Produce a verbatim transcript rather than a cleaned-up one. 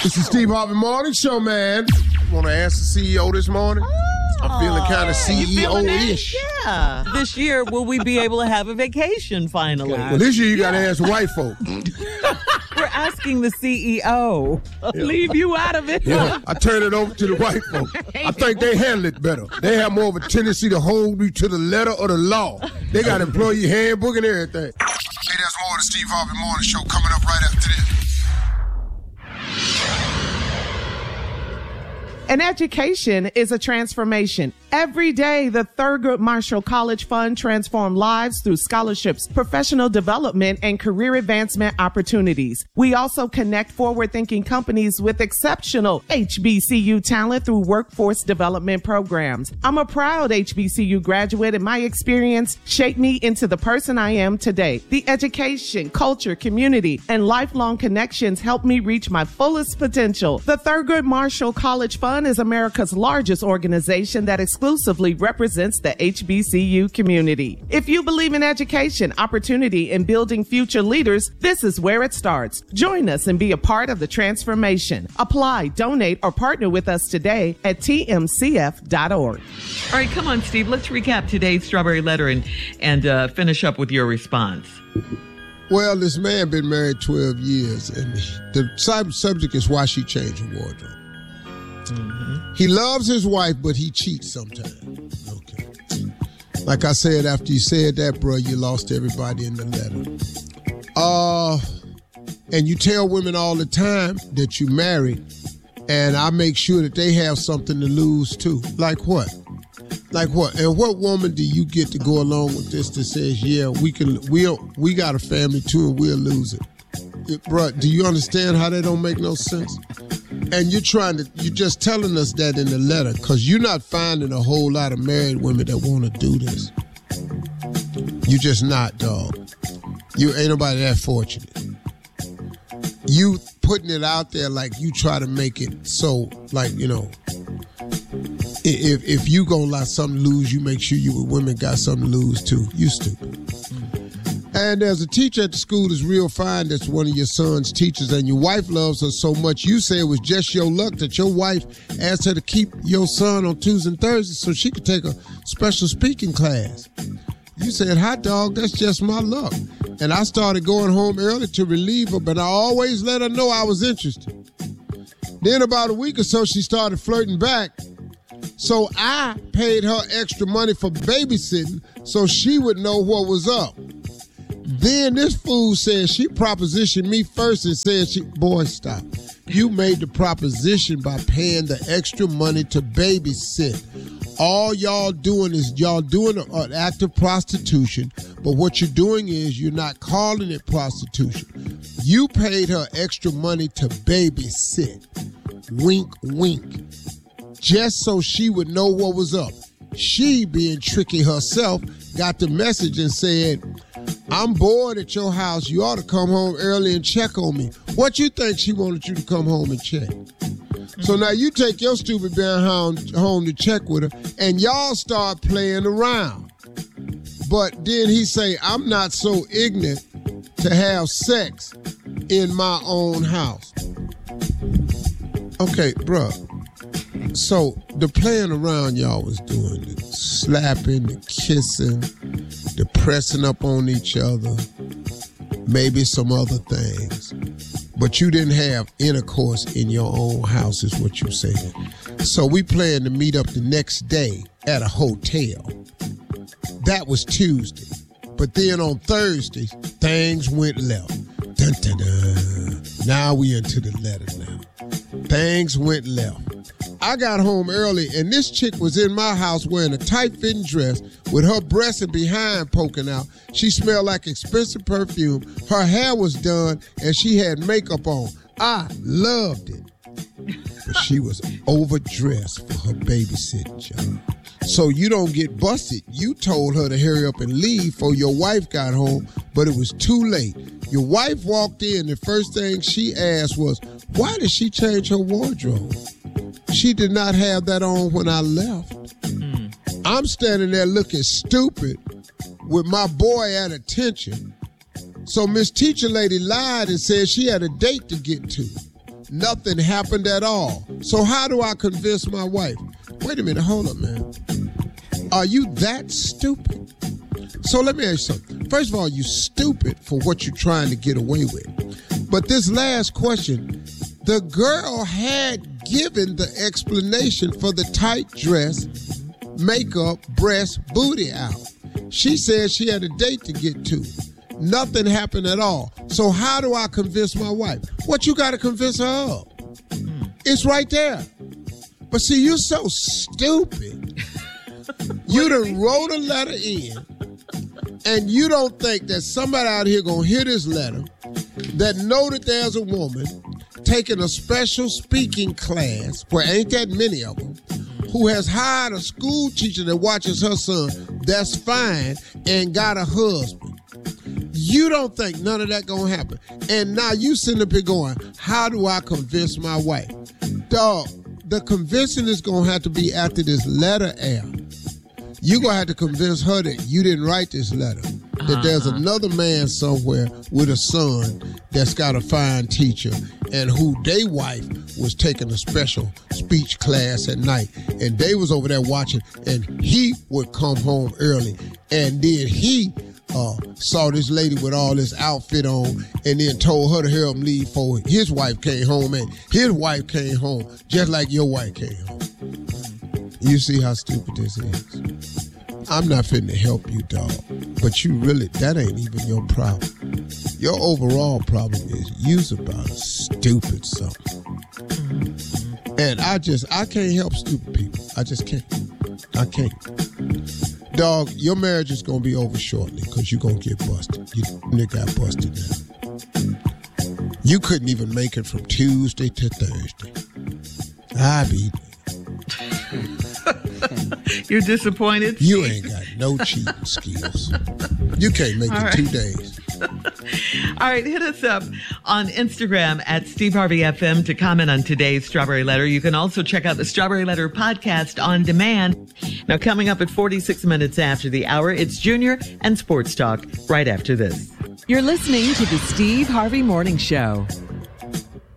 This is Steve Harvey Morning Show, man. Want to ask the C E O this morning? Oh, I'm feeling kind of C E O-ish. Yeah. This year, will we be able to have a vacation finally? Well, this year you got to ask white folk. We're asking the C E O. Yeah. Leave you out of it. Yeah, I turn it over to the white folk. I think they handle it better. They have more of a tendency to hold you to the letter of the law. They got employee handbook and everything. Hey, there's more of the Steve Harvey Morning Show coming up right after this. An education is a transformation. Every day, the Thurgood Marshall College Fund transforms lives through scholarships, professional development, and career advancement opportunities. We also connect forward-thinking companies with exceptional H B C U talent through workforce development programs. I'm a proud H B C U graduate, and my experience shaped me into the person I am today. The education, culture, community, and lifelong connections helped me reach my fullest potential. The Thurgood Marshall College Fund is America's largest organization that exclusively represents the H B C U community. If you believe in education, opportunity, and building future leaders, this is where it starts. Join us and be a part of the transformation. Apply, donate, or partner with us today at T M C F dot org. All right, come on, Steve. Let's recap today's Strawberry Letter and, and uh, finish up with your response. Well, this man been married twelve years, and the subject is why she changed her wardrobe. Mm-hmm. He loves his wife, but he cheats sometimes. Okay. Like I said, after you said that, bro, you lost everybody in the letter. Uh, and you tell women all the time that you married, and I make sure that they have something to lose too. Like what? Like what? And what woman do you get to go along with this that says, yeah, we can, we'll, we got a family too, and we'll lose it? it bro, do you understand how that don't make no sense? And you're trying to, you're just telling us that in the letter because you're not finding a whole lot of married women that want to do this. You just not, dog. You ain't nobody that fortunate. You putting it out there like you try to make it so, like, you know, if if you gonna let something lose, you make sure you with women got something to lose too. You stupid. And there's a teacher at the school that's real fine that's one of your son's teachers, and your wife loves her so much, you say it was just your luck that your wife asked her to keep your son on Tuesdays and Thursdays so she could take a special speaking class. You said, hot dog, that's just my luck. And I started going home early to relieve her, but I always let her know I was interested. Then about a week or so, she started flirting back. So I paid her extra money for babysitting so she would know what was up. Then this fool said she propositioned me first and said, she, boy, stop. You made the proposition by paying the extra money to babysit. All y'all doing is y'all doing an act of prostitution, but what you're doing is you're not calling it prostitution. You paid her extra money to babysit. Wink, wink. Just so she would know what was up. She, being tricky herself, got the message and said, I'm bored at your house. You ought to come home early and check on me. What you think she wanted you to come home and check? Mm-hmm. So now you take your stupid behind home, home to check with her, and y'all start playing around. But then he say, I'm not so ignorant to have sex in my own house. Okay, bruh. So the playing around y'all was doing, the slapping, the kissing, the pressing up on each other, maybe some other things. But you didn't have intercourse in your own house is what you saying. So we planned to meet up the next day at a hotel. That was Tuesday. But then on Thursday, things went left. Dun, dun, dun. Now we into the letter now. Things went left. I got home early, and this chick was in my house wearing a tight-fitting dress with her breasts and behind poking out. She smelled like expensive perfume. Her hair was done, and she had makeup on. I loved it. But she was overdressed for her babysitting job. So you don't get busted. You told her to hurry up and leave before your wife got home, but it was too late. Your wife walked in, the first thing she asked was, why did she change her wardrobe? She did not have that on when I left. Mm. I'm standing there looking stupid with my boy at attention. So Miss Teacher Lady lied and said she had a date to get to. nothing happened at all. So how do I convince my wife? Wait a minute, hold up, man. Are you that stupid? So let me ask you something. First of all, you stupid for what you're trying to get away with. But this last question, the girl had given the explanation for the tight dress, makeup, breast, booty out. She said she had a date to get to. Nothing happened at all. So how do I convince my wife? What you got to convince her of? It's right there. But see, you're so stupid. You done wrote a letter in, and you don't think that somebody out here gonna hear this letter that know that there's a woman taking a special speaking class, where ain't that many of them, who has hired a school teacher that watches her son, that's fine, and got a husband. You don't think none of that gonna happen. And now you sitting up here going, how do I convince my wife? Dog, the convincing is gonna have to be after this letter air. You're gonna have to convince her that you didn't write this letter. That uh-huh. there's another man somewhere with a son that's got a fine teacher and who they wife was taking a special speech class at night. And they was over there watching, and he would come home early. And then he uh, saw this lady with all this outfit on and then told her to help him leave for his wife came home. And his wife came home just like your wife came home. You see how stupid this is? I'm not finna help you, dog. But you really, that ain't even your problem. Your overall problem is you's about a stupid something. And I just, I can't help stupid people. I just can't. I can't. Dog, your marriage is gonna be over shortly because you're gonna get busted. You nigga got busted now. You couldn't even make it from Tuesday to Thursday. I be You're disappointed? You ain't got no cheating skills. You can't make All it right. two days. All right, hit us up on Instagram at Steve Harvey F M to comment on today's Strawberry Letter. You can also check out the Strawberry Letter podcast on demand. Now, coming up at forty-six minutes after the hour, it's Junior and Sports Talk right after this. You're listening to the Steve Harvey Morning Show.